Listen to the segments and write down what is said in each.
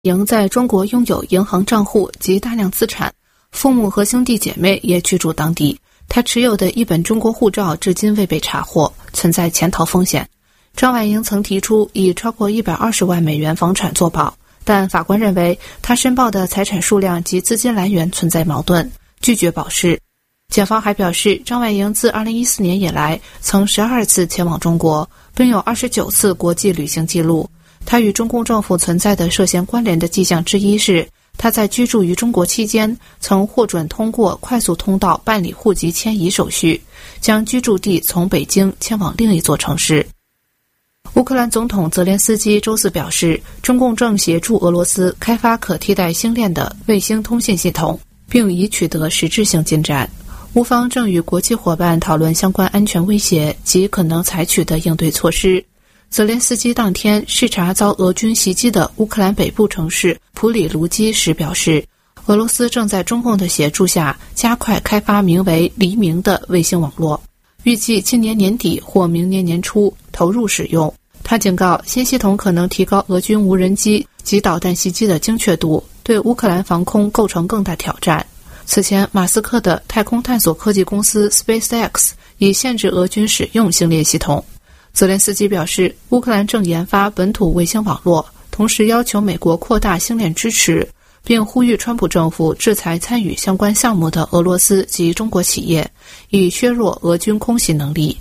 莹在中国拥有银行账户及大量资产，父母和兄弟姐妹也居住当地。他持有的一本中国护照至今未被查获，存在潜逃风险。张婉莹曾提出以超过120万美元房产作保，但法官认为他申报的财产数量及资金来源存在矛盾，拒绝保释。检方还表示，张婉莹自2014年以来曾12次前往中国，并有29次国际旅行记录。他与中共政府存在的涉嫌关联的迹象之一是，他在居住于中国期间曾获准通过快速通道办理户籍迁移手续，将居住地从北京迁往另一座城市。乌克兰总统泽连斯基周四表示，中共正协助俄罗斯开发可替代星链的卫星通信系统，并已取得实质性进展。乌方正与国际伙伴讨论相关安全威胁及可能采取的应对措施。泽连斯基当天视察遭俄军袭击的乌克兰北部城市普里卢基时表示，俄罗斯正在中共的协助下加快开发名为黎明的卫星网络，预计今年年底或明年年初投入使用。他警告，新系统可能提高俄军无人机及导弹袭击的精确度，对乌克兰防空构成更大挑战。此前，马斯克的太空探索科技公司 SpaceX 已限制俄军使用星链系统。泽连斯基表示，乌克兰正研发本土卫星网络，同时要求美国扩大星链支持，并呼吁川普政府制裁参与相关项目的俄罗斯及中国企业，以削弱俄军空袭能力。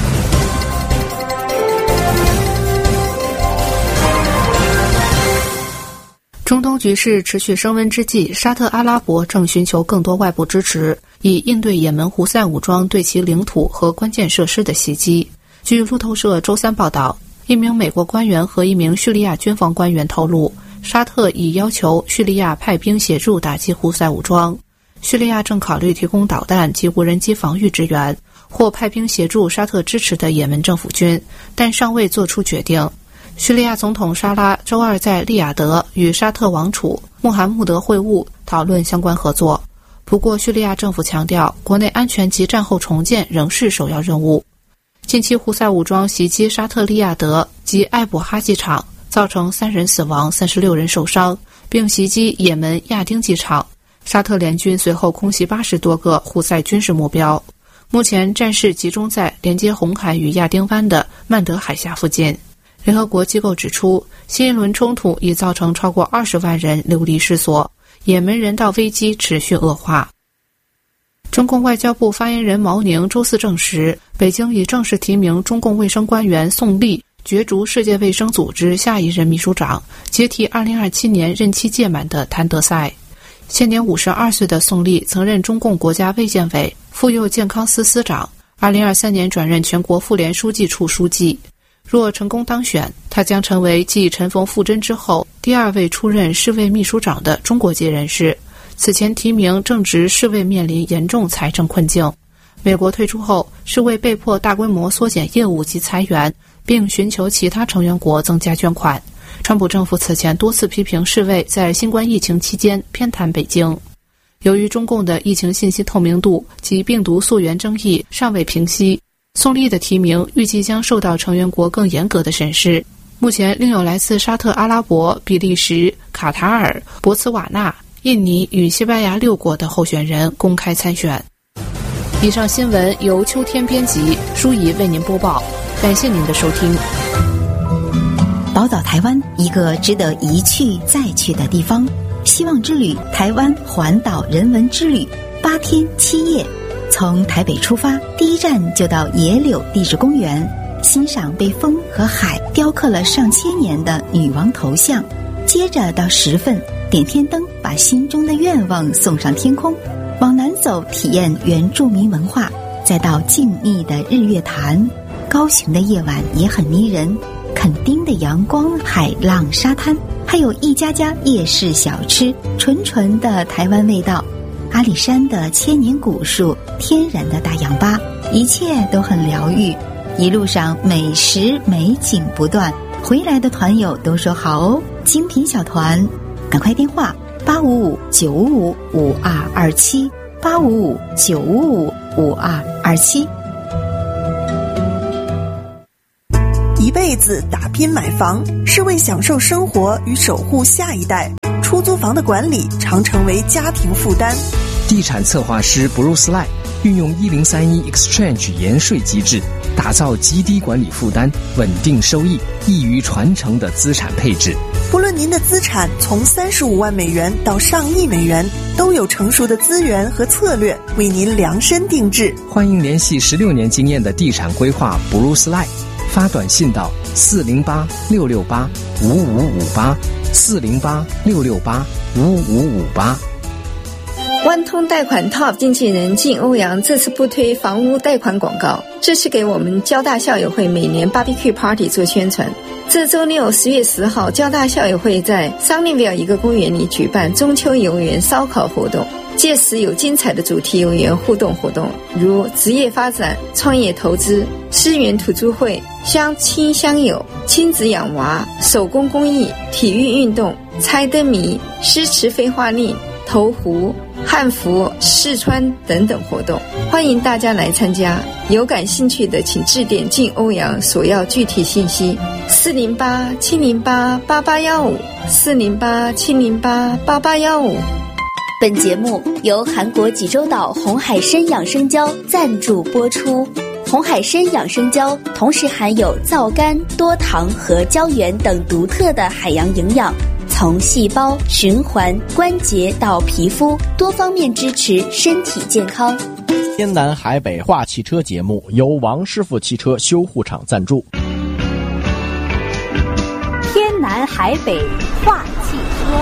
中东局势持续升温之际，沙特阿拉伯正寻求更多外部支持，以应对也门胡塞武装对其领土和关键设施的袭击。据路透社周三报道，一名美国官员和一名叙利亚军方官员透露，沙特已要求叙利亚派兵协助打击胡塞武装。叙利亚正考虑提供导弹及无人机防御支援，或派兵协助沙特支持的也门政府军，但尚未做出决定。叙利亚总统沙拉周二在利雅得与沙特王储穆罕默德会晤，讨论相关合作。不过，叙利亚政府强调，国内安全及战后重建仍是首要任务。近期胡塞武装袭击沙特利雅得及艾卜哈机场，造成3人死亡、36人受伤，并袭击也门亚丁机场。沙特联军随后空袭80多个胡塞军事目标。目前战事集中在连接红海与亚丁湾的曼德海峡附近。联合国机构指出，新一轮冲突已造成超过20万人流离失所，也门人道危机持续恶化。中共外交部发言人毛宁周四证实，北京已正式提名中共卫生官员宋立角逐世界卫生组织下一任秘书长，接替2027年任期届满的谭德赛。现年52岁的宋立曾任中共国家卫健委妇幼健康司司长，2023年转任全国妇联书记处书记。若成功当选，他将成为继陈冯富珍之后第2位出任世卫秘书长的中国籍人士。此前提名正值世卫面临严重财政困境，美国退出后，世卫被迫大规模缩减业务及裁员，并寻求其他成员国增加捐款。川普政府此前多次批评世卫在新冠疫情期间偏袒北京。由于中共的疫情信息透明度及病毒溯源争议尚未平息，宋立的提名预计将受到成员国更严格的审视。目前另有来自沙特阿拉伯、比利时、卡塔尔、博茨瓦纳、印尼与西班牙6国的候选人公开参选。以上新闻由秋天编辑，舒怡为您播报，感谢您的收听。 宝岛台湾，一个值得一去再去的地方。希望之旅台湾环岛人文之旅，8天7夜。从台北出发，第一站就到野柳地质公园，欣赏被风和海雕刻了上千年的女王头像。接着到十份，点天灯，把心中的愿望送上天空。往南走，体验原住民文化，再到静谧的日月潭。高雄的夜晚也很迷人，垦丁的阳光、海浪、沙滩，还有一家家夜市小吃，纯纯的台湾味道。阿里山的千年古树，天然的大氧吧，一切都很疗愈。一路上美食美景不断，回来的团友都说好哦，精品小团，赶快电话855-955-5227，855-955-5227。 辈子打拼买房，是为享受生活与守护下一代。出租房的管理常成为家庭负担。 地产策划师 Bruce Lai 运用1031 Exchange 延税机制，打造极低管理负担、稳定收益、易于传承的资产配置。 不论您的资产从35万美元到上亿美元，都有成熟的资源和策略为您量身定制。 欢迎联系16年经验的地产规划 Bruce Lai， 发短信到408-668-5558 408-668-5558。 万通贷款 Top 经纪人靳欧阳这次不推房屋贷款广告，这是给我们交大校友会每年 Barbecue Party 做宣传。这周六10月10号，交大校友会在 Sunnyvale 一个公园里举办中秋游园烧烤活动，届时有精彩的主题游园互动活动，如职业发展、创业投资、思源土著会、相亲相友、亲子养娃、手工工艺、体育运动、猜灯谜、诗词废话令、投壶、汉服、试穿等等活动，欢迎大家来参加。有感兴趣的请致电靳欧阳索要具体信息408-708-8815 408-708-8815。 本节目由韩国济州岛红海参养生胶赞助播出。红海参养生胶同时含有皂苷、多糖和胶原等独特的海洋营养，从细胞、循环、关节到皮肤，多方面支持身体健康。 天南海北话汽车节目由王师傅汽车修护厂赞助。 天南海北话汽车。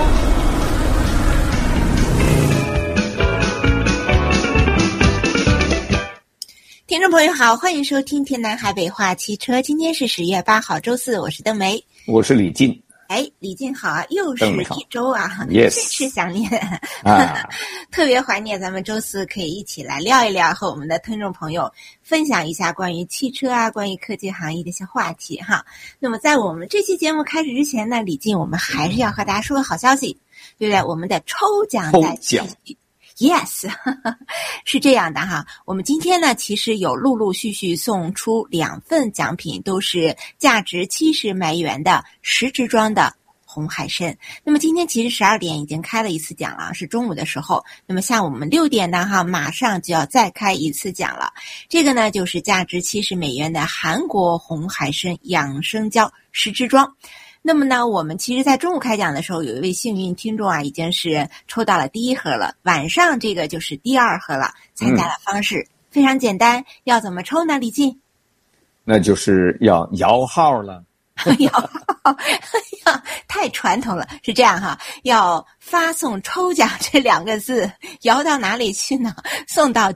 听众朋友好，欢迎收听天南海北话汽车。今天是10月8号周四，我是邓梅， 我是李进。 李进好啊，又是一周啊， yes， 甚是想念啊，特别怀念咱们周四可以一起来聊一聊，和我们的听众朋友分享一下关于汽车啊、关于科技行业的一些话题哈。那么在我们这期节目开始之前呢，李进我们还是要和大家说个好消息，对不对？我们的抽奖在继续。Yes 是这样的哈，我们今天呢其实有陆陆续续送出2份奖品，都是价值70美元的10支装的红海参。那么今天其实12点已经开了一次奖了，是中午的时候。那么下午我们6点呢哈，马上就要再开一次奖了。这个呢就是价值70美元的韩国红海参养生胶10支装。那么呢，我们其实在中午开奖的时候，有一位幸运听众啊，已经是抽到了第1盒了，晚上这个就是第2盒了。参加的方式非常简单，要怎么抽呢？李进？ 那就是要摇号了。 摇号太传统了，是这样哈，要发送抽奖这2个字，摇到哪里去呢？送到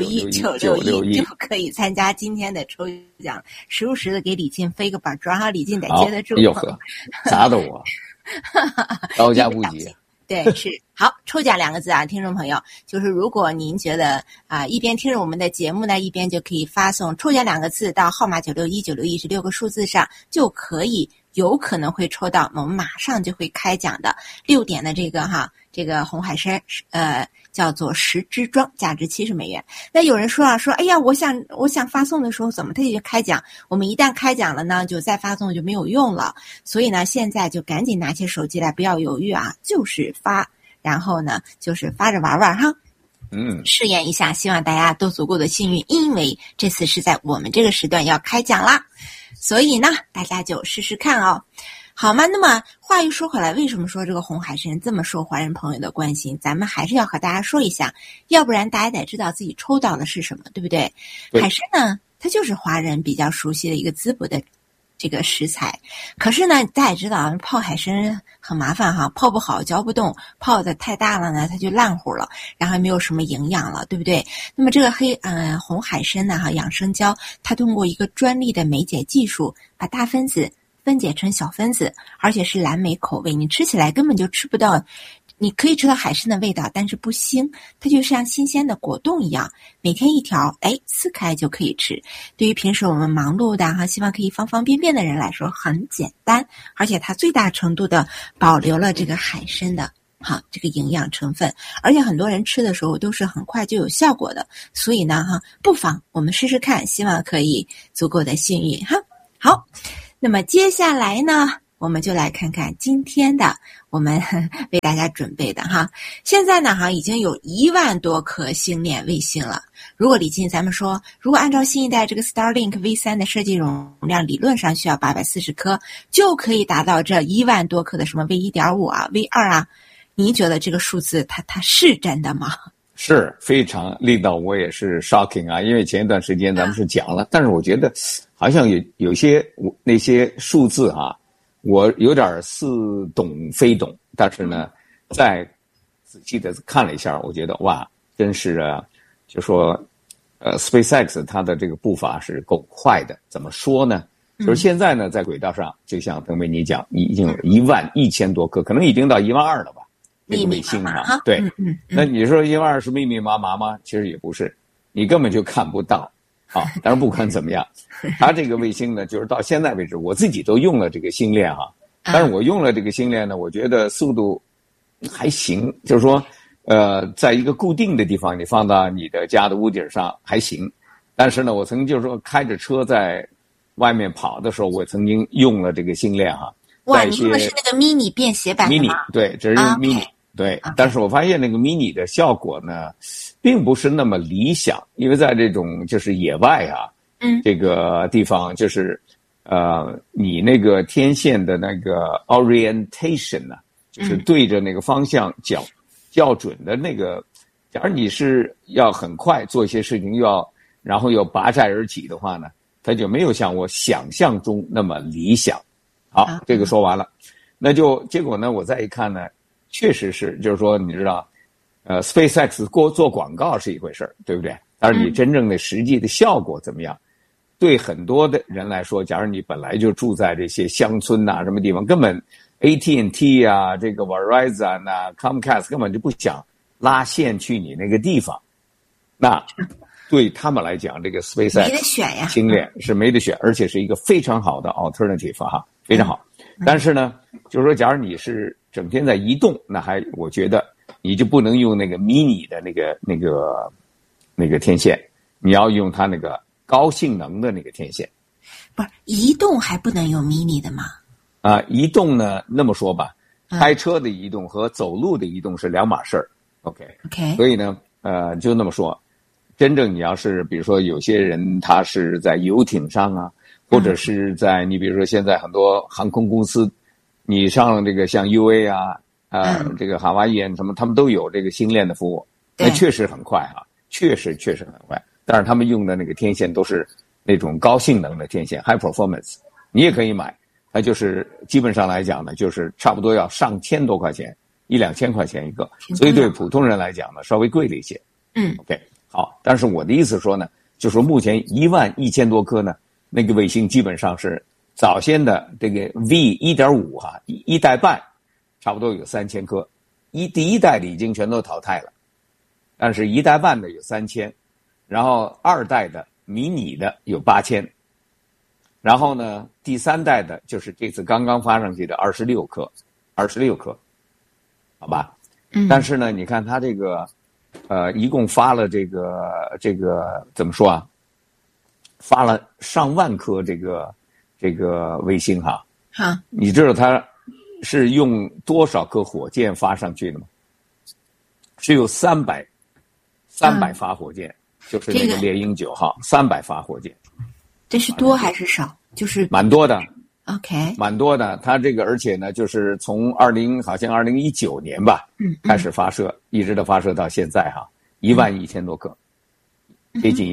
961就可以参加今天的抽奖，时不时的给李进飞个板砖哈，李进得接得住。 哎呦呵，砸得我高价不及。 对，是好，抽奖2个字啊，听众朋友，就是如果您觉得一边听着我们的节目呢，一边就可以发送抽奖2个字到号码961是6个数字上，就可以有可能会抽到我们马上就会开奖的6点的这个红海参叫做10支装，价值70美元。那有人说哎呀，我想发送的时候怎么它就开奖？我们一旦开奖了呢，就再发送就没有用了。所以呢，现在就赶紧拿起手机来，不要犹豫啊，就是发，然后呢，就是发着玩玩哈。试验一下，希望大家都足够的幸运，因为这次是在我们这个时段要开奖啦，所以呢，大家就试试看哦。好吗？那么话又说回来，为什么说这个红海参这么受华人朋友的关心？咱们还是要和大家说一下，要不然大家得知道自己抽到的是什么，对不对？海参呢，它就是华人比较熟悉的一个滋补的这个食材。可是呢，大家也知道泡海参很麻烦哈，泡不好嚼不动，泡的太大了呢，它就烂糊了，然后没有什么营养了，对不对？那么这个红海参呢养生胶，它通过一个专利的酶解技术，把大分子分解成小分子，而且是蓝莓口味，你吃起来根本就吃不到，你可以吃到海参的味道，但是不腥，它就像新鲜的果冻一样，每天1条，撕开就可以吃。对于平时我们忙碌的希望可以方方便便的人来说，很简单，而且它最大程度的保留了这个海参的这个营养成分，而且很多人吃的时候都是很快就有效果的，所以呢不妨我们试试看，希望可以足够的幸运哈。好， 那么接下来呢，我们就来看看今天的我们为大家准备的哈。现在呢已经有1万多颗星链卫星了。如果李静咱们说，如果按照新一代这个 Starlink V3 的设计容量，理论上需要840颗，就可以达到这1万多颗的什么 V1.5 啊 V2 啊，您觉得这个数字它是真的吗？ 是非常令到我也是 shocking 啊，因为前一段时间咱们是讲了，但是我觉得好像有些那些数字我有点似懂非懂，但是呢，再仔细的看了一下，我觉得哇，真是就说SpaceX 它的这个步伐是够快的。怎么说呢？就是现在呢，在轨道上，就像邓梅你讲，已经有11000多颗，可能已经到12000了吧。这个卫星对，那你说12000是密密麻麻吗？其实也不是，你根本就看不到但是不管怎么样，它这个卫星呢，就是到现在为止，我自己都用了这个星链但是我用了这个星链呢，我觉得速度还行，就是说在一个固定的地方，你放到你的家的屋顶上还行。但是呢，我曾经就是说开着车在外面跑的时候，我曾经用了这个星链哇，你用的是那个 mini 便携版的吗？ mini 对，这是 mini对，但是我发现那个 mini 的效果呢，并不是那么理想，因为在这种就是野外这个地方就是你那个天线的那个 orientation 就是对着那个方向校准的那个，假如你是要很快做一些事情，然后又拔寨而起的话呢，它就没有像我想象中那么理想。好，这个说完了，那就结果呢，我再一看呢，确实是，就是说，你知道，SpaceX 做广告是一回事，对不对？但是你真正的实际的效果怎么样？对很多的人来说，假如你本来就住在这些乡村什么地方，根本 AT&T 这个 Verizon Comcast 根本就不想拉线去你那个地方，那对他们来讲，这个 SpaceX 没得选呀， 星链是没得选，而且是一个非常好的 alternative 非常好。但是呢，就是说，假如你是整天在移动，那我觉得你就不能用那个 mini 的那个天线，你要用它那个高性能的那个天线。 不是移动还不能用 mini 的吗？ 移动呢，那么说吧，开车的移动和走路的移动是两码事儿。OK， 所以呢，就那么说，真正你要是比如说有些人他是在游艇上或者是在你比如说现在很多航空公司，你上这个像 UA 这个哈瓦伊什么，他们都有这个星链的服务，那确实很快确实很快。但是他们用的那个天线都是那种高性能的天线 ，high performance， 你也可以买，它就是基本上来讲呢，就是差不多要上千多块钱，1-2千块钱一个，所以对普通人来讲呢，稍微贵了一些。OK， 好，但是我的意思说呢，就说目前11000多颗呢，那个卫星基本上是早先的这个 V1.5 一代半，差不多有3000颗，第一代的已经全都淘汰了，但是一代半的有3000，然后二代的迷你的有8000，然后呢，第三代的就是这次刚刚发上去的26颗，好吧？但是呢，你看它这个，一共发了这个怎么说发了上万颗这个卫星你知道它是用多少颗火箭发上去的吗？是有300发火箭，就是那个猎鹰9号300发火箭。 这是多还是少？就是蛮多的。 OK， 蛮多的。它这个而且呢，就是从好像2019年吧，开始发射，一直的发射到现在11000多颗，接近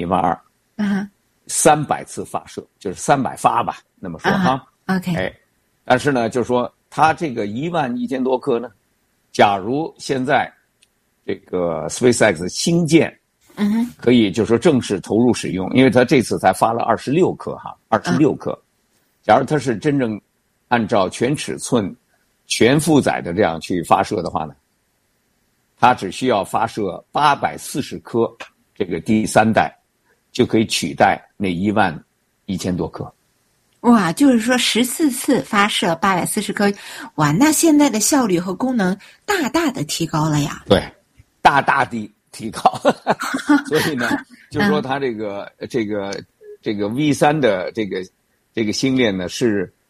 12000，300次发射，就是300发吧，那么说 OK， 但是呢，就是说它这个11000多颗呢，假如现在这个 SpaceX 新建，可以就是说正式投入使用，因为它这次才发了26颗26颗。假如它是真正按照全尺寸、全负载的这样去发射的话呢，它只需要发射840颗，这个第三代就可以取代那11000多颗。 哇，就是说14次发射840颗，哇，那现在的效率和功能大大的提高了呀。 对，大大的提高。所以呢，就是说它这个 V3 的这个星链呢，是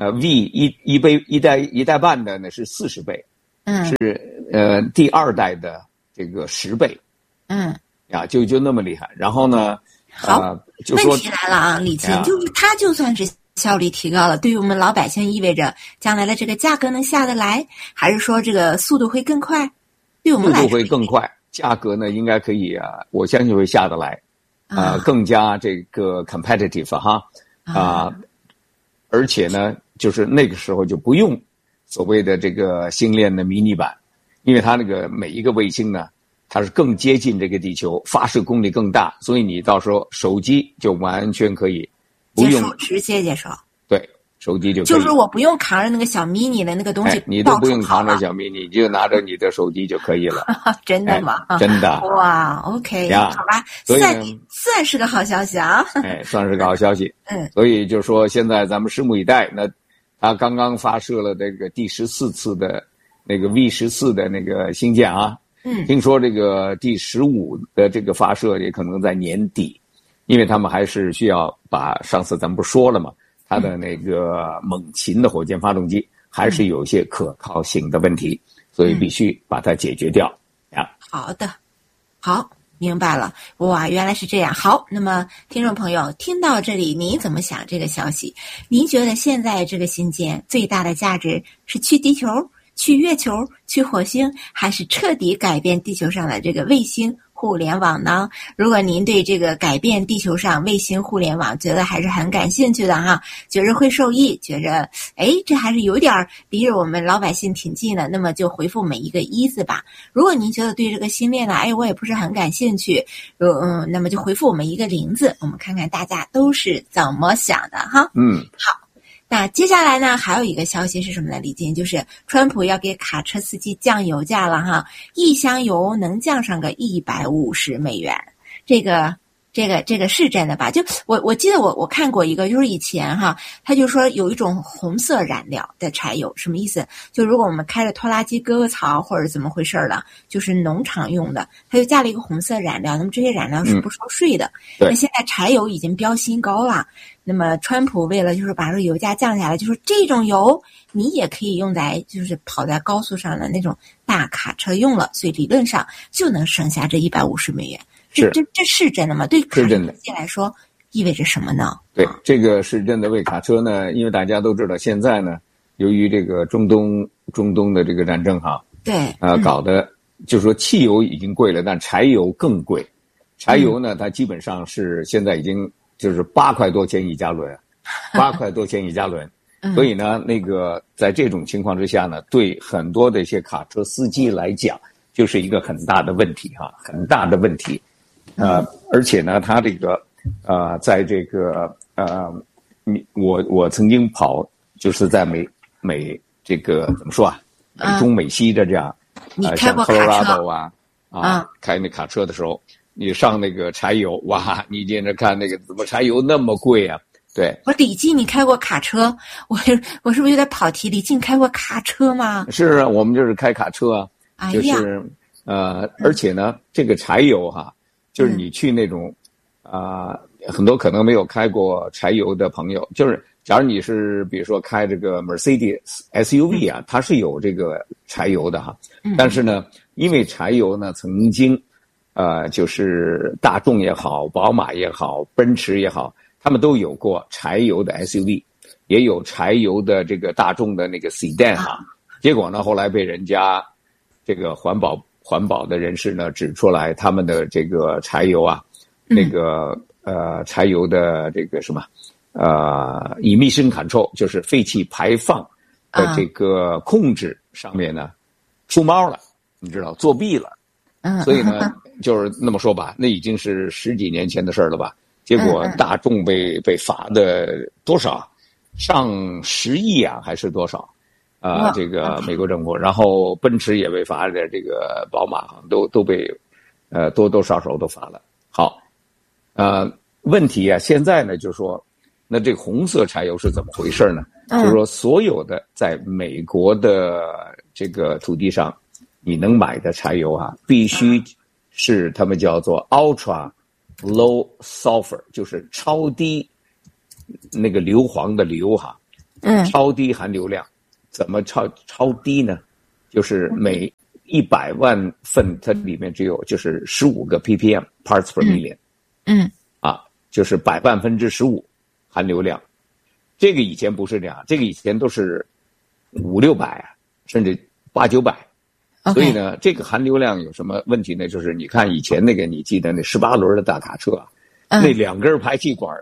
，V 一代半的呢是40倍，是第2代的这个10倍，就那么厉害。然后呢， 好， 就说问题来了啊，李青，就是它就算是效率提高了，对于我们老百姓意味着将来的这个价格能下得来，还是说这个速度会更快？对我们来说， 速度会更快，价格呢应该可以我相信会下得来，更加这个 competitive 哈，而且呢，就是那个时候就不用所谓的这个星链的迷你版，因为它那个每一个卫星呢，它是更接近这个地球，发射功率更大，所以你到时候手机就完全可以不用直接接收。 对，手机就可以。 就是我不用扛着那个小 mini 的那个东西， 你都不用扛着小 mini， 你就拿着你的手机就可以了。 真的吗？ 真的。 哇 ，OK， 好吧，算是个好消息啊。 算是个好消息。所以就是说，现在咱们拭目以待。那他刚刚发射了这个第14次的那个 V14的那个星舰啊。听说这个第15的这个发射也可能在年底，因为他们还是需要把上次咱们不说了吗？它的那个猛禽的火箭发动机还是有一些可靠性的问题，所以必须把它解决掉呀。 好的，好，明白了。哇，原来是这样。好，那么听众朋友听到这里，您怎么想这个消息？您觉得现在这个星舰最大的价值是去地球、去月球、去火星，还是彻底改变地球上的这个卫星互联网呢？如果您对这个改变地球上卫星互联网觉得还是很感兴趣的哈，觉着会受益，觉着这还是有点离着我们老百姓挺近的，那么就回复每一个一字吧。如果您觉得对这个星链呢，我也不是很感兴趣，那么就回复我们一个0字，我们看看大家都是怎么想的哈。好。那接下来呢，还有一个消息是什么呢？李静，就是川普要给卡车司机降油价了哈，1箱油能降上个$150，这个是真的吧？就我记得我看过一个，就是以前哈，他就说有一种红色燃料的柴油，什么意思？就如果我们开着拖拉机割草或者怎么回事了，就是农场用的，他就加了一个红色燃料，那么这些燃料是不收税的。那现在柴油已经标新高了，那么川普为了就是把这个油价降下来，就说这种油你也可以用在就是跑在高速上的那种大卡车用了，所以理论上就能省下这$150。这是真的吗？对卡车司机来说意味着什么呢？ 对，这个是真的。为卡车呢，因为大家都知道，现在呢，由于这个中东的这个战争哈， 对， 搞得就是说汽油已经贵了，但柴油更贵。柴油呢，它基本上是现在已经就是8块多钱一加仑，8块多钱一加仑。所以呢，那个在这种情况之下呢，对很多的一些卡车司机来讲，就是一个很大的问题哈，很大的问题。而且呢，他这个在这个我曾经跑，就是在美这个怎么说美中美西的这样，像 Colorado 开那卡车的时候，你上那个柴油，哇，你接着看那个怎么柴油那么贵啊？对， 李静，你开过卡车？我是不是有点跑题？李静开过卡车吗？ 是啊，我们就是开卡车啊，就是而且呢，这个柴油哈。就是你去那种很多可能没有开过柴油的朋友，就是假如你是比如说开这个 Mercedes SUV 它是有这个柴油的哈，但是呢，因为柴油呢曾经就是大众也好，宝马也好，奔驰也好，他们都有过柴油的 SUV， 也有柴油的这个大众的那个 Sedan 结果呢后来被人家这个环保的人士呢指出来，他们的这个柴油那个柴油的这个什么emission control， 就是废气排放的这个控制上面呢出猫了，你知道，作弊了。所以呢，就是那么说吧，那已经是10几年前的事了吧？结果大众被罚的多少？上10亿还是多少？这个美国政府，然后奔驰也被罚的，这个宝马都被多多少少都罚了。好，问题现在呢就是说，那这个红色柴油是怎么回事呢？就是说，所有的在美国的这个土地上，你能买的柴油必须是他们叫做 ultra low sulfur， 就是超低那个硫磺的硫超低含硫量。怎么超低呢？就是每100万份它里面只有就是15个 ppm parts per million， 就是100万分之15含硫量。这个以前不是这样，这个以前都是500-600甚至800-900。所以呢，这个含硫量有什么问题呢？就是你看以前那个，你记得那18轮的大卡车啊，那2根排气管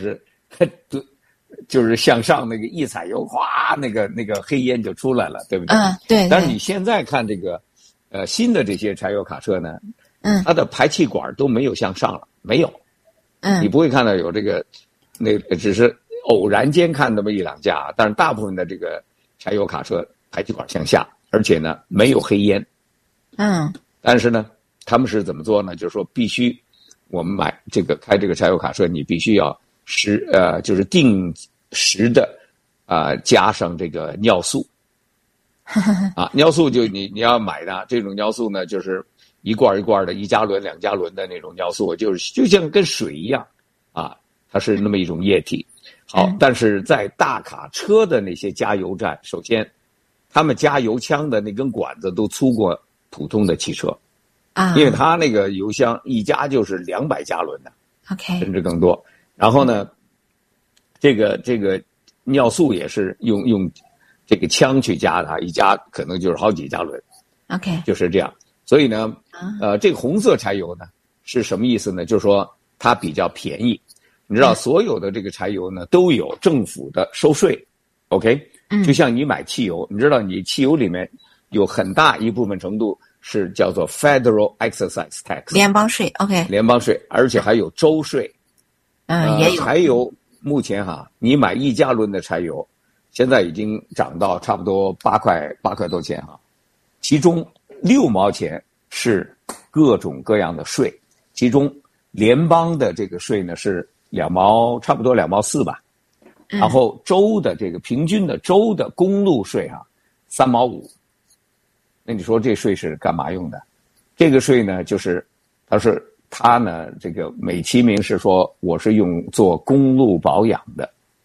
就是向上那个一踩油，哗，那个黑烟就出来了，对不对？ 对。 但是你现在看这个，新的这些柴油卡车呢，它的排气管都没有向上了，没有。你不会看到有这个，那个只是偶然间看那么1-2架，但是大部分的这个柴油卡车排气管向下，而且呢没有黑烟。但是呢，他们是怎么做呢？就是说必须我们开这个柴油卡车，你必须要就是定时的加上这个尿素。尿素就你要买的这种尿素呢，就是一罐一罐的1加仑2加仑的那种尿素，就像跟水一样它是那么一种液体。好，但是在大卡车的那些加油站，首先他们加油枪的那根管子都粗过普通的汽车因为它那个油箱一加就是200加仑的甚至更多。然后呢，这个尿素也是用这个枪去加它，一加可能就是好几加仑就是这样。所以呢这个红色柴油呢是什么意思呢？就是说它比较便宜。你知道所有的这个柴油呢都有政府的收税就像你买汽油，你知道你汽油里面有很大一部分程度是叫做 Federal Excise Tax 联邦税联邦税，而且还有州税也有。 柴油目前你买1加仑的柴油现在已经涨到差不多8块多钱其中6毛钱是各种各样的税，其中联邦的这个税呢是差不多2毛4吧，然后州的这个平均的州的公路税3毛5。那你说这税是干嘛用的？这个税呢就是它呢这个美其名是说我是用做公路保养的。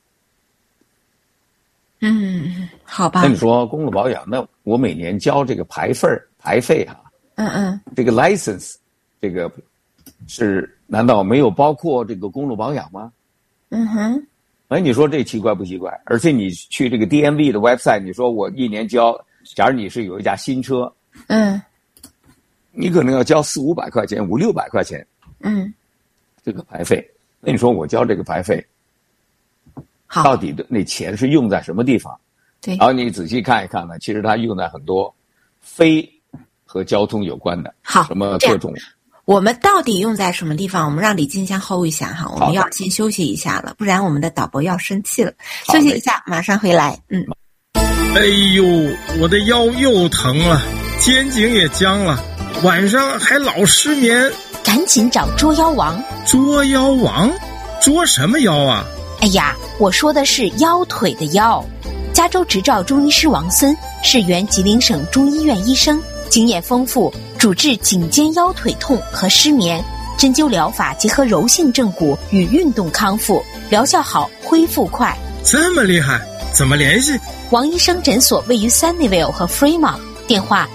好吧。 那你说公路保养，那我每年交这个牌费这个 license 这个难道没有包括这个公路保养吗？你说这奇怪不奇怪？而且你去这个 DMV 的 website， 你说我一年交，假如你是有一架新车，你可能要交400-500块钱，500-600块钱，这个牌费。那你说我交这个牌费，到底的那钱是用在什么地方？ 对。 然后你仔细看一看呢，其实它用在很多非和交通有关的，什么各种。 我们到底用在什么地方？我们让李金香 hold 一下我们要先休息一下了，不然我们的导播要生气了。休息一下，马上回来。 哎呦，我的腰又疼了，肩颈也僵了，晚上还老失眠。 赶紧找捉腰王。 捉腰王？捉什么腰啊？ 哎呀，我说的是腰腿的腰。加州执照中医师王森是原吉林省中医院医生，经验丰富，主治颈肩腰腿痛和失眠，针灸疗法结合柔性正骨与运动康复，疗效好，恢复快。 这么厉害，怎么联系？ 王医生诊所位于 Sunnyvale 和 Fremont， 电话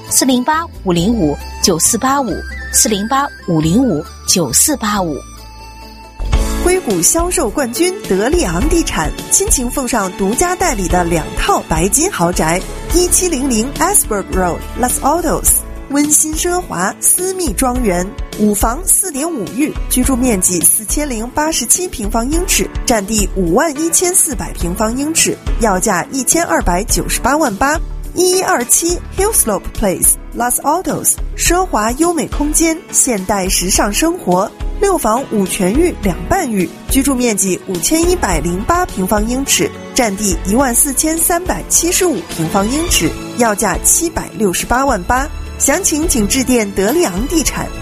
408-505-9485，408-505-9485。 硅谷销售冠军德利昂地产亲情奉上独家代理的2套白金豪宅，1700 Asberg Road Los Altos， 温馨奢华私密庄园，5房4.5浴，居住面积4087平方英尺，占地51400平方英尺，要价1298万8。1127 Hillslope Place Los Altos， 奢华优美空间，现代时尚生活，6房5全浴2半浴，居住面积5108平方英尺，占地14375平方英尺，要价768万8。详情请致电德利昂地产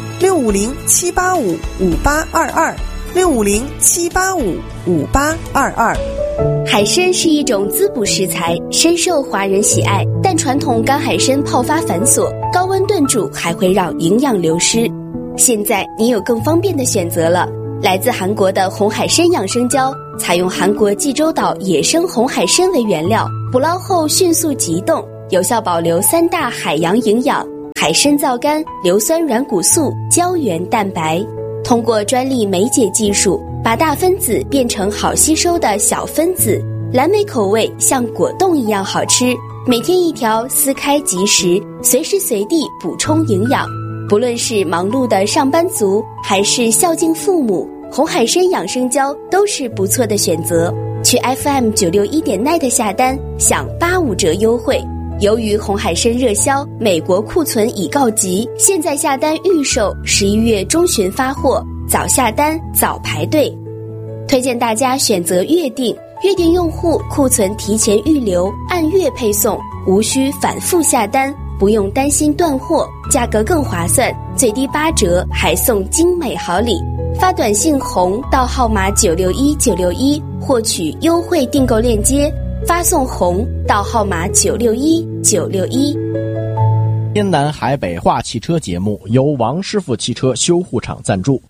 650-785-5822，650-785-5822。 海参是一种滋补食材，深受华人喜爱，但传统干海参泡发繁琐，高温炖煮还会让营养流失。现在你有更方便的选择了， 来自韩国的红海参养生胶，采用韩国济州岛野生红海参为原料，捕捞后迅速急冻，有效保留3大海洋营养：海参皂苷、硫酸软骨素、胶原蛋白。通过专利酶解技术，把大分子变成好吸收的小分子，蓝莓口味像果冻一样好吃。每天1条，撕开即食，随时随地补充营养。不论是忙碌的上班族，还是孝敬父母，红海参养生胶都是不错的选择。去 FM961.net 下单，享85折优惠。由于红海参热销，美国库存已告急，现在下单预售，11月中旬发货，早下单早排队。推荐大家选择月订，月订用户库存提前预留，按月配送，无需反复下单，不用担心断货，价格更划算，最低8折，还送精美好礼。发短信红到号码961961获取优惠订购链接，发送红到号码961961。 天南海北话汽车节目由王师傅汽车修护厂赞助。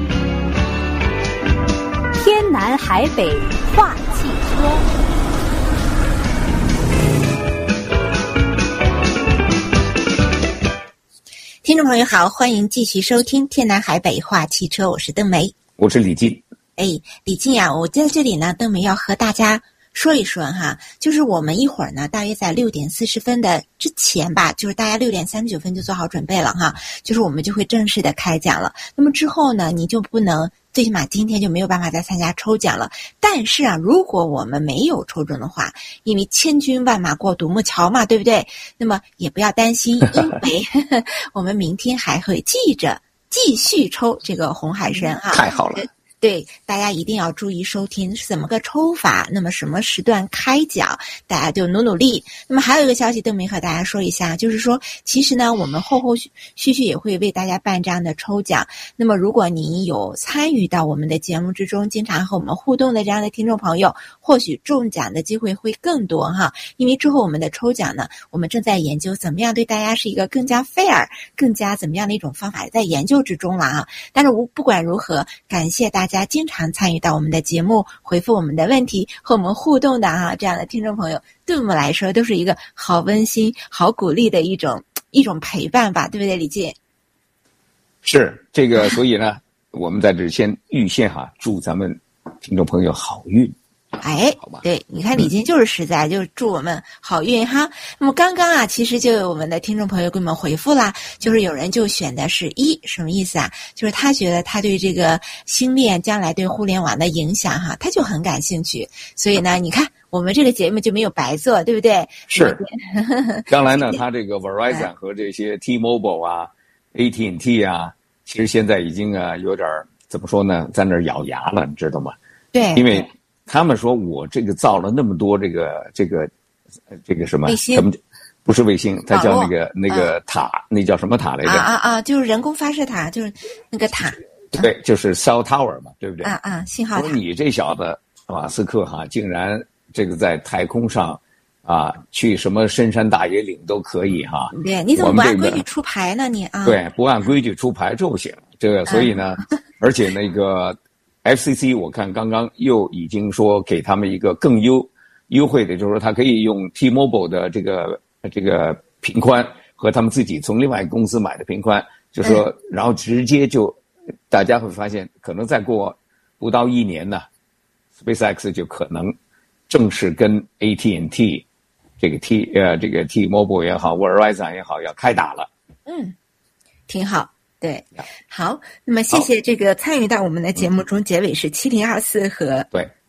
天南海北话汽车。 听众朋友好，欢迎继续收听天南海北话汽车，我是邓梅， 我是李进。 李进呀，我在这里呢，邓梅要和大家说一说哈，就是我们一会儿呢，大约在6点40分的之前吧，就是大家6点39分就做好准备了哈，就是我们就会正式的开奖了。那么之后呢，你就不能，最起码今天就没有办法再参加抽奖了。但是啊，如果我们没有抽中的话，因为千军万马过独木桥嘛，对不对？那么也不要担心，因为我们明天还会继续抽这个红海参啊。 太好了。 对，大家一定要注意收听是怎么个抽法，那么什么时段开奖，大家就努力。那么还有一个消息邓梅和大家说一下，就是说其实呢，我们后续也会为大家办这样的抽奖。那么如果你有参与到我们的节目之中，经常和我们互动的这样的听众朋友，或许中奖的机会会更多哈。因为之后我们的抽奖呢，我们正在研究怎么样对大家是一个更加 fair， 更加怎么样的一种方法，在研究之中了啊。但是不管如何，感谢大家经常参与到我们的节目，回复我们的问题，和我们互动的这样的听众朋友，对我们来说都是一个好温馨、好鼓励的一种陪伴吧，对不对，李进？ 是这个，所以呢，我们在这先预先祝咱们听众朋友好运。好吧， 对，你看李金就是实在，就祝我们好运哈。那么刚刚其实就有我们的听众朋友给我们回复啦，就是有人就选的是1，什么意思啊？就是他觉得他对这个星链将来对互联网的影响他就很感兴趣，所以呢，你看我们这个节目就没有白做，对不对？ 是。将来呢，他这个 Verizon 和这些 T-Mobile AT&T 其实现在已经有点怎么说呢，在那儿咬牙了，你知道吗？ 对， 因为他们说我这个造了那么多这个什么什么，不是卫星，它叫那个塔，那叫什么塔来着？ 就是人工发射塔，就是那个塔。 对，就是 cell tower 嘛，对不对？ 信号塔。 说你这小子马斯克竟然这个在太空上去什么深山大野岭都可以对，你怎么不按规矩出牌呢？你对，不按规矩出牌就行。这个，所以呢，而且那个。FCC 我看刚刚又已经说给他们一个更优惠的，就是说他可以用 T-Mobile 的这个频宽和他们自己从另外一个公司买的频宽，就是说然后直接就大家会发现可能再过不到1年呢 SpaceX 就可能正式跟 AT&T 这个 T-Mobile 也好 Verizon 也好要开打了。 挺好。对，好，那么谢谢这个参与到我们的节目中，结尾是7024和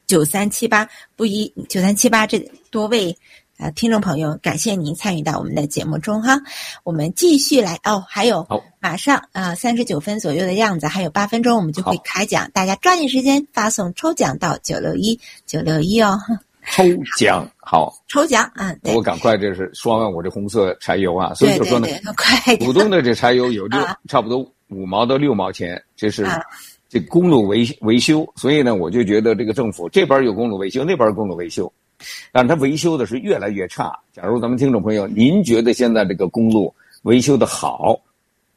9378不一9378这多位听众朋友，感谢您参与到我们的节目中哈。我们继续来还有马上39分左右的样子，还有8分钟我们就会开奖，大家抓紧时间发送抽奖到961哦。抽奖我赶快这是说完我这红色柴油所以就说呢，普通的这柴油有就差不多5毛到6毛钱，这是这公路维修，所以呢，我就觉得这个政府这边有公路维修，那边有公路维修，但是它维修的是越来越差。假如咱们听众朋友，您觉得现在这个公路维修的好，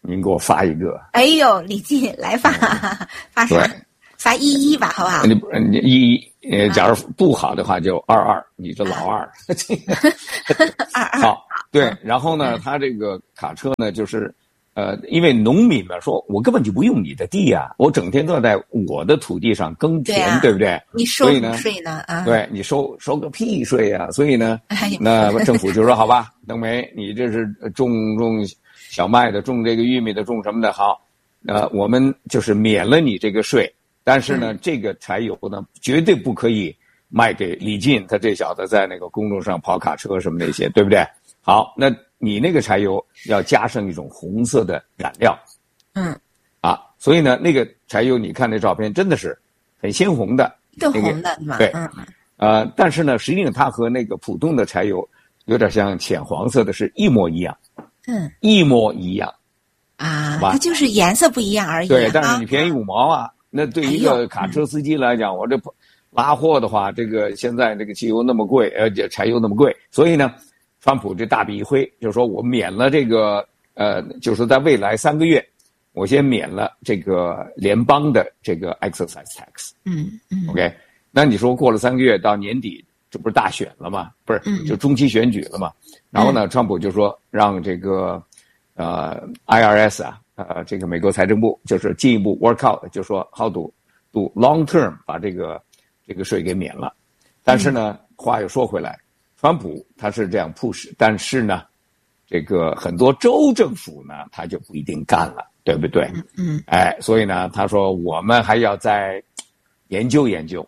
您给我发一个。 哎呦，李进来发啥？发11吧，好不好？ 你假如不好的话就22，你这老二。 22。 好，对。然后呢，他这个卡车呢，就是因为农民嘛，说我根本就不用你的地啊，我整天都在我的土地上耕田，对不对？ 你收什么税呢？啊， 对，你收个屁税啊！所以呢，那政府就说好吧，邓梅，你这是种小麦的，种这个玉米的，种什么的，好，我们就是免了你这个税。但是呢，这个柴油呢，绝对不可以卖给李进，他这小子在那个公路上跑卡车什么那些，对不对？好，那你那个柴油要加上一种红色的染料，所以呢，那个柴油你看那照片真的是很鲜红的， 更红的是吧？ 对，但是呢，实际上它和那个普通的柴油有点像浅黄色的，是一模一样，一模一样啊，它就是颜色不一样而已。 对，但是你便宜5毛啊。那对一个卡车司机来讲，我这拉货的话，这个现在这个汽油那么贵，柴油那么贵，所以呢，川普这大笔一挥，就是说我免了这个就是在未来3个月，我先免了这个联邦的这个 excise tax。OK， 那你说过了3个月到年底，这不是大选了吗？不是，就中期选举了嘛。然后呢，川普就说让这个IRS 啊。这个美国财政部就是进一步 work out， 就说 how to do long term 把这个税给免了。但是呢，话又说回来，川普他是这样 push， 但是呢，这个很多州政府呢，他就不一定干了，对不对？所以呢，他说我们还要再研究研究。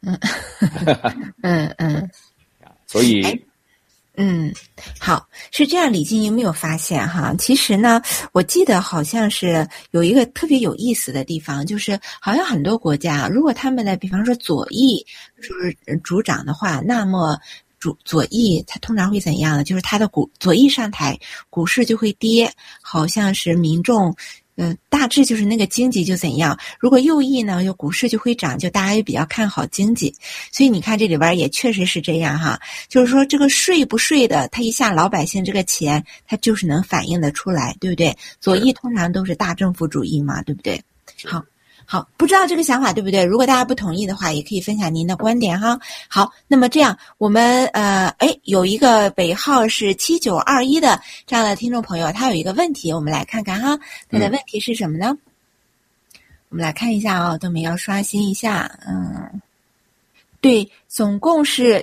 所以。 好，是这样，李进有没有发现哈？其实呢，我记得好像是有一个特别有意思的地方，就是好像很多国家，如果他们的比方说左翼就是主掌的话，那么左翼它通常会怎样呢？就是它的左翼上台，股市就会跌，好像是民众。大致就是那个经济就怎样，如果右翼呢，就股市就会涨，就大家也比较看好经济，所以你看这里边也确实是这样哈，就是说这个税不税的，它一下老百姓这个钱，它就是能反映得出来，对不对？左翼通常都是大政府主义嘛，对不对？好，不知道这个想法对不对？如果大家不同意的话，也可以分享您的观点哈。好，那么这样，我们有一个尾号是7921的这样的听众朋友，他有一个问题，我们来看看哈，他的问题是什么呢？我们来看一下啊，都没要刷新一下，对，总共是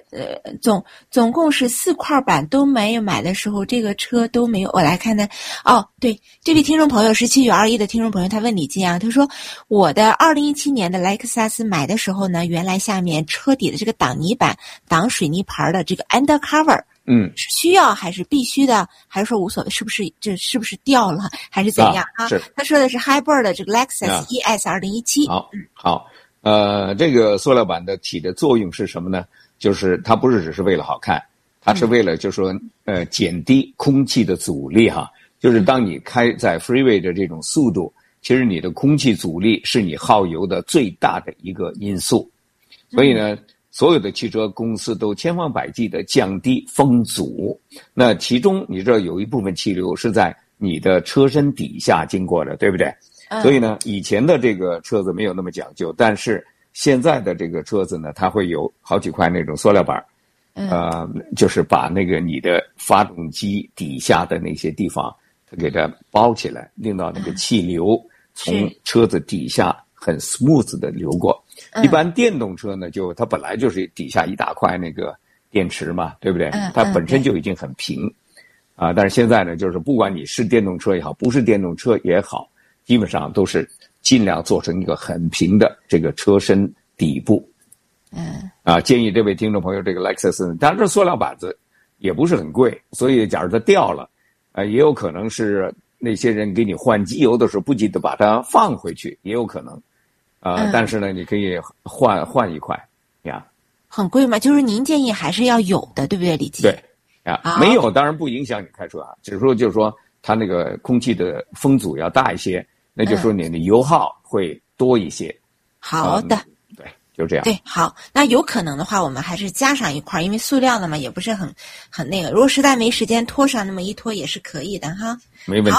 4块板都没有买的时候，这个车都没有。我来看的，对，这位听众朋友是7921的听众朋友，他问李进啊，他说我的2017年的莱克萨斯买的时候呢，原来下面车底的这个挡泥板挡水泥牌的这个 undercover，是需要还是必须的，还是说无所谓？是不是掉了，还是怎样啊？他说的是 Hybrid 的这个 Lexus ES 2017。 好。这个塑料板的起的作用是什么呢？就是它不是只是为了好看，它是为了就是说减低空气的阻力哈。就是当你开在 freeway 的这种速度，其实你的空气阻力是你耗油的最大的一个因素。所以呢，所有的汽车公司都千方百计的降低风阻。那其中你这有一部分气流是在你的车身底下经过的，对不对？所以呢，以前的这个车子没有那么讲究，但是现在的这个车子呢，它会有好几块那种塑料板，就是把那个你的发动机底下的那些地方，它给它包起来，令到那个气流从车子底下很 smooth 的流过。一般电动车呢，它本来就是底下一大块那个电池嘛，对不对？它本身就已经很平，但是现在呢，就是不管你是电动车也好，不是电动车也好。基本上都是尽量做成一个很平的这个车身底部。建议这位听众朋友，这个 Lexus， 当然这塑料板子也不是很贵，所以假如它掉了，也有可能是那些人给你换机油的时候不记得把它放回去，也有可能。但是呢，你可以换一块呀。 很贵吗？就是您建议还是要有的，对不对，李进？ 对没有当然不影响你开车啊，只是说就是说它那个空气的风阻要大一些。那就说你的油耗会多一些。 好的， 对，就这样。 对，好，那有可能的话，我们还是加上一块，因为塑料的嘛，也不是很那个。如果实在没时间拖上那么一拖也是可以的哈。 没问题。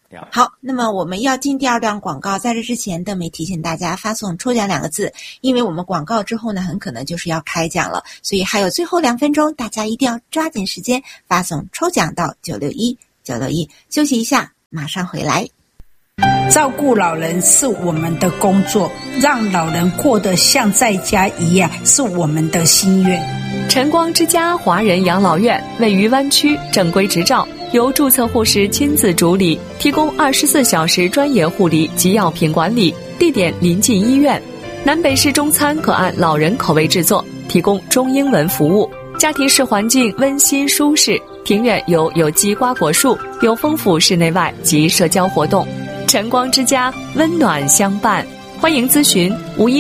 好，那么我们要进第二段广告，在这之前邓梅提醒大家发送抽奖2个字，因为我们广告之后呢很可能就是要开奖了，所以还有最后2分钟，大家一定要抓紧时间发送抽奖到961。休息一下，马上回来。 照顾老人是我们的工作，让老人过得像在家一样是我们的心愿。 晨光之家华人养老院位于湾区，正规执照，由注册护士亲自主理，提供24小时专业护理及药品管理，地点临近医院。南北式中餐可按老人口味制作，提供中英文服务。家庭式环境温馨舒适，庭院有有机瓜果树，有丰富室内外及社交活动。晨光之家，温暖相伴。欢迎咨询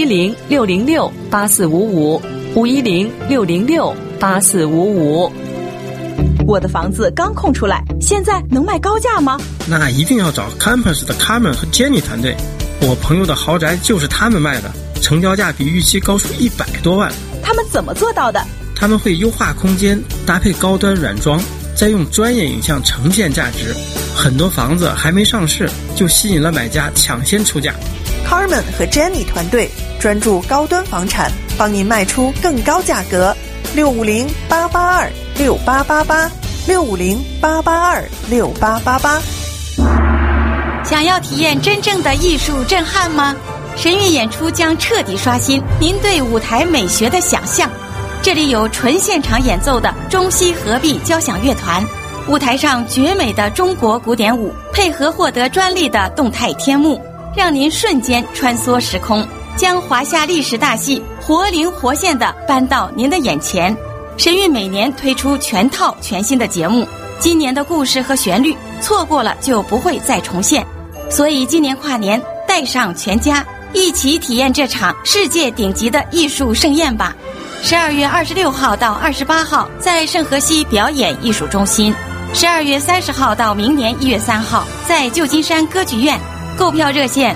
510-606-8455，510-606-8455。 我的房子刚空出来，现在能卖高价吗？ 那一定要找 Campus 的 Carmen 和 Jenny 团队，我朋友的豪宅就是他们卖的，成交价比预期高出100多万。 他们怎么做到的？ 他们会优化空间，搭配高端软装，再用专业影像呈现价值。很多房子还没上市，就吸引了买家抢先出价。 Carmen 和 Jenny 团队专注高端房产，帮您卖出更高价格。650-882-6888，650-882-6888。 想要体验真正的艺术震撼吗？神韵演出将彻底刷新您对舞台美学的想象。这里有纯现场演奏的中西合璧交响乐团，舞台上绝美的中国古典舞，配合获得专利的动态天幕，让您瞬间穿梭时空，将华夏历史大戏活灵活现地搬到您的眼前。神韵每年推出全套全新的节目，今年的故事和旋律错过了就不会再重现，所以今年跨年带上全家一起体验这场世界顶级的艺术盛宴吧。12月26号到28号在圣荷西表演艺术中心，12月30号到明年1月3号在旧金山歌剧院。购票热线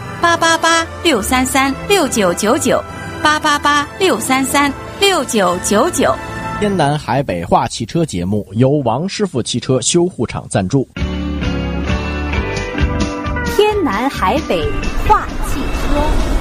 888-633-6999，888-633-6999。 天南海北话汽车节目由王师傅汽车修护厂赞助。 天南海北话汽车。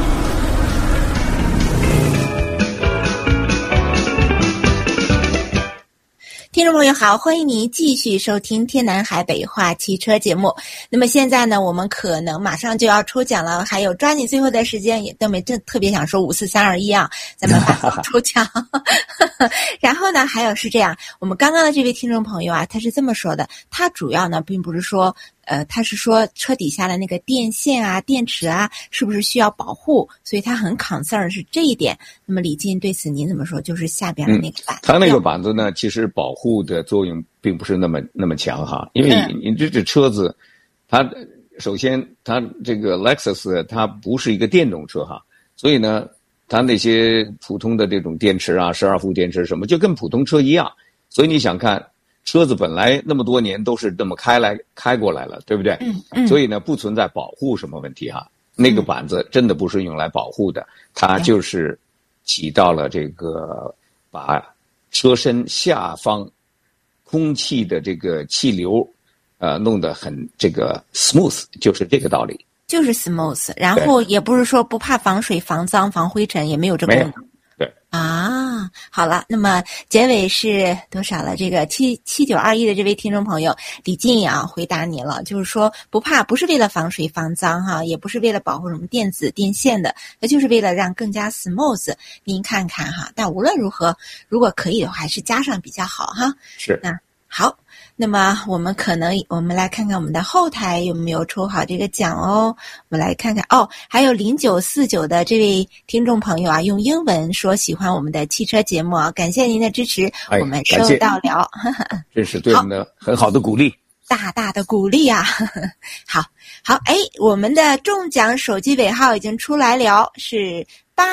听众朋友好，欢迎您继续收听天南海北话汽车节目。那么现在呢，我们可能马上就要抽奖了，还有抓紧最后的时间，也邓梅正特别想说5、4、3、2、1啊，咱们发送抽奖。然后呢，还有是这样，我们刚刚的这位听众朋友啊，他是这么说的，他主要呢并不是说他是说车底下的那个电线啊、电池啊，是不是需要保护？所以他很 concern 是这一点。那么李进对此您怎么说？就是下边的那个板子， 它那个板子呢，其实保护的作用并不是那么强哈，因为你这车子，它首先它这个 Lexus 它不是一个电动车哈，所以呢，它那些普通的这种电池啊、12伏电池什么，就跟普通车一样。所以你想看。车子本来那么多年都是这么开过来了，对不对？所以呢，不存在保护什么问题哈。那个板子真的不是用来保护的，它就是起到了这个把车身下方空气的这个气流弄得很这个 smooth， 就是这个道理。 就是 smooth， 然后也不是说不怕防水、防脏、防灰尘，也没有这个功能。 对啊，好了，那么结尾是多少了？这个7921的这位听众朋友李静啊，回答你了，就是说不怕，不是为了防水防脏哈，也不是为了保护什么电子电线的，那就是为了让更加 smooth。您看看哈，但无论如何，如果可以的话，还是加上比较好哈。 是。 那好。那么我们来看看我们的后台有没有抽好这个奖哦。我们来看看哦，还有0949的这位听众朋友啊，用英文说喜欢我们的汽车节目啊，感谢您的支持，我们收到了。 这是对我们的很好的鼓励， 大大的鼓励啊。好，我们的中奖手机尾号已经出来了，是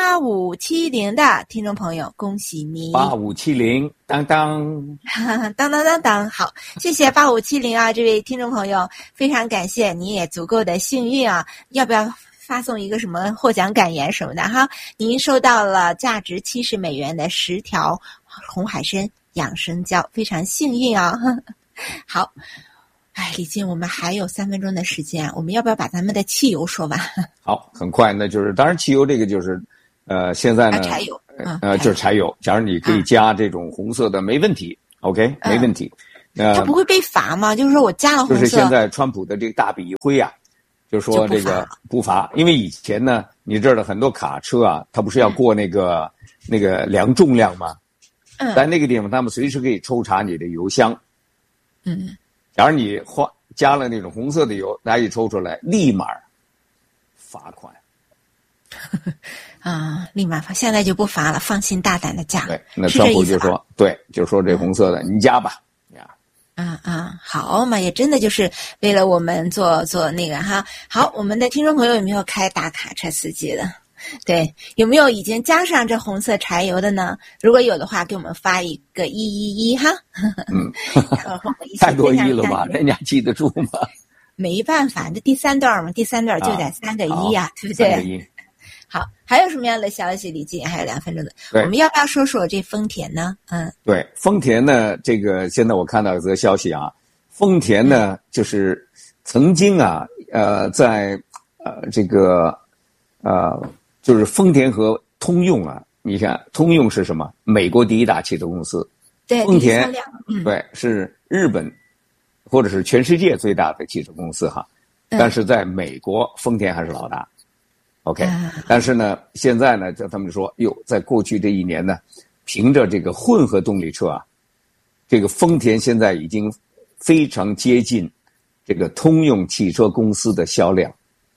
8570的听众朋友，恭喜您 ！8570，当当， 当当当当，好，谢谢8570啊，这位听众朋友，非常感谢，你也足够的幸运啊！要不要发送一个什么获奖感言什么的哈？您收到了价值$70的10条红海参养生胶，非常幸运啊！好。 哎，李静，我们还有3分钟的时间，我们要不要把咱们的汽油说完？ 好，很快，那就是当然汽油这个就是，现在呢， 柴油， 就是柴油。假如你可以加这种红色的，没问题 ，OK， 没问题。 它不会被罚吗？就是说我加了红色， 就是现在川普的这个大笔一挥啊，就说这个不罚，因为以前呢，你这儿的很多卡车啊，它不是要过那个量重量吗？在那个地方，他们随时可以抽查你的油箱。假如你加了那种红色的油，大家一抽出来，立马罚款。 立马罚，现在就不罚了，放心大胆的加。 对，那川普就说，对，就说这红色的你加吧。 好嘛，也真的就是为了我们做那个哈。好，我们的听众朋友有没有开大卡车司机的？对，有没有已经加上这红色柴油的呢？如果有的话，给我们发一个111哈。 太多1了吧？人家记得住吗？ 没办法，这第3段嘛，第3段就得3个1呀，对不对 ？3个1。 好，还有什么样的消息？李静，还有2分钟的，我们要不要说说这丰田呢？ 对，丰田呢，这个现在我看到有则消息啊，丰田呢，就是曾经啊，在这个就是丰田和通用啊，你看通用是什么？美国第1大汽车公司， 对， 丰田对是日本或者是全世界最大的汽车公司哈，但是在美国丰田还是老大。OK， 但是呢，现在呢，他们说，在过去这1年呢，凭着这个混合动力车啊，这个丰田现在已经非常接近这个通用汽车公司的销量。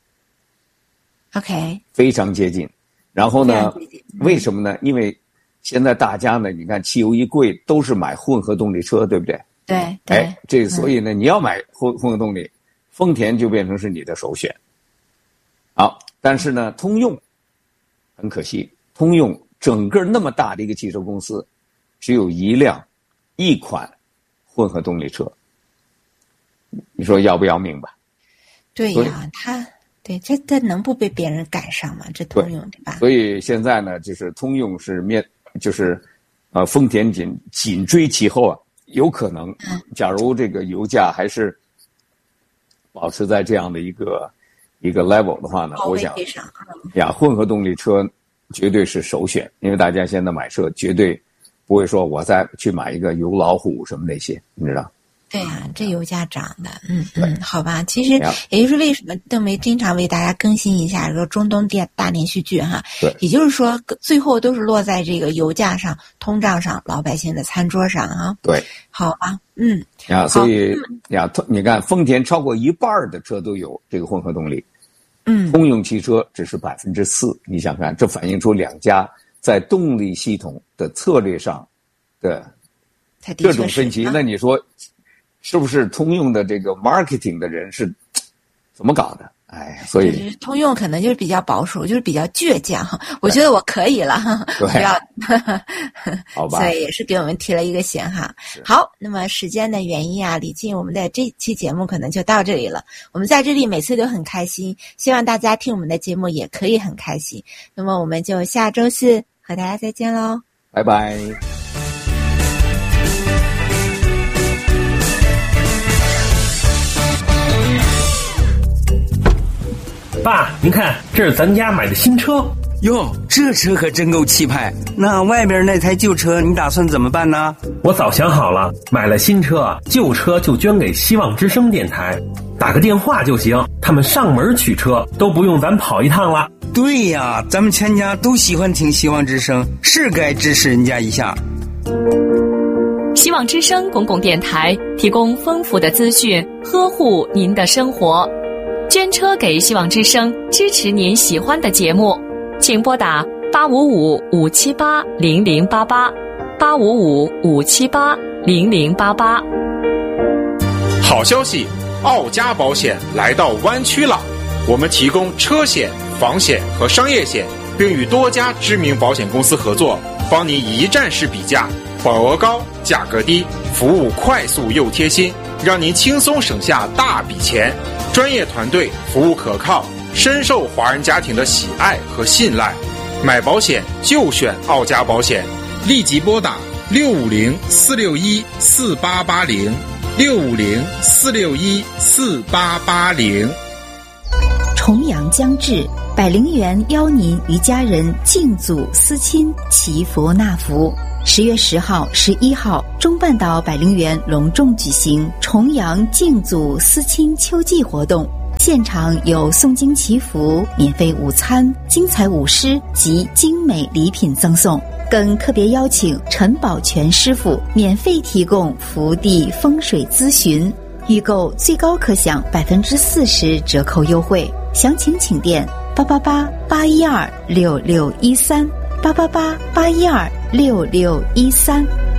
OK， 非常接近。然后呢，为什么呢？因为现在大家呢，你看汽油一贵，都是买混合动力车，对不对？ 对。 所以呢，你要买混合动力，丰田就变成是你的首选。好。但是呢，通用很可惜，通用整个那么大的一个汽车公司，只有一款混合动力车，你说要不要命吧？ 对呀，这能不被别人赶上吗？这通用 对吧？ 所以现在呢，就是通用是丰田紧追其后啊，有可能，假如这个油价还是保持在这样的一个 level 的话呢，我想混合动力车绝对是首选，因为大家现在买车绝对不会说我再去买一个油老虎什么那些，你知道？ 对啊，这油价涨的，好吧。其实也就是为什么邓梅经常为大家更新一下说中东大连续剧哈，也就是说最后都是落在这个油价上、通胀上、老百姓的餐桌上啊。 对， 好吧， 所以你看丰田超过1半的车都有这个混合动力，通用汽车只是4%，你想看，这反映出两家在动力系统的策略上的这种分歧。那你说是不是通用的这个 marketing 的人是怎么搞的？所以通用可能就是比较保守，就是比较倔强。我觉得我可以了，不要， 好吧？ 所以也是给我们提了一个醒哈。好，那么时间的原因啊，李静，我们的这期节目可能就到这里了。我们在这里每次都很开心，希望大家听我们的节目也可以很开心。那么我们就下周4和大家再见喽， 拜拜。 爸，您看，这是咱家买的新车哟，这车可真够气派。那外边那台旧车你打算怎么办呢？ 我早想好了，买了新车，旧车就捐给希望之声电台，打个电话就行，他们上门取车，都不用咱跑一趟了。 对呀，咱们全家都喜欢听希望之声，是该支持人家一下。 希望之声公共电台提供丰富的资讯，呵护您的生活。捐车给希望之声，支持您喜欢的节目，请拨打855-578-0088，855-578-0088。 好消息，奥家保险来到湾区了，我们提供车险、房险和商业险，并与多家知名保险公司合作，帮您一站式比价，保额高，价格低，服务快速又贴心，让您轻松省下大笔钱。专业团队，服务可靠，深受华人家庭的喜爱和信赖。买保险就选奥家保险，立即拨打650-461-4880 650-461-4880。 重阳将至，百灵园邀您与家人敬祖思亲，祈福纳福。10月10号、11号，中半岛百灵园隆重举行重阳敬祖思亲秋季活动，现场有诵经祈福、免费午餐、精彩舞狮及精美礼品赠送，更特别邀请陈宝全师傅免费提供福地风水咨询，预购最高可享40%折扣优惠。详情请电888-812-6613 888-812-6613。